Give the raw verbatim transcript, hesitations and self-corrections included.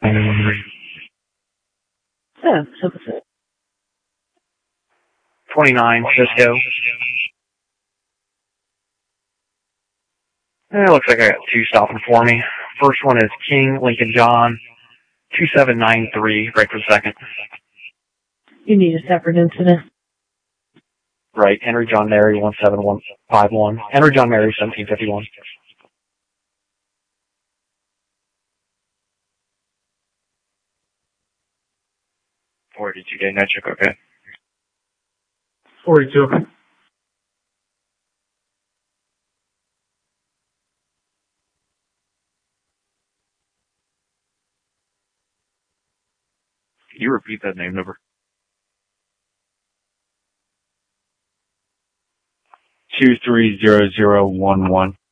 Yeah, simple. twenty-nine, Cisco. It looks like I got two stopping for me. First one is King Lincoln John, two seven nine three, right for the second. You need a separate incident. Right, Henry John Mary, one seven one five one. Henry John Mary, seventeen fifty-one. forty-two day night check, okay. forty-two, okay. Can you repeat that name number? two three zero zero one one.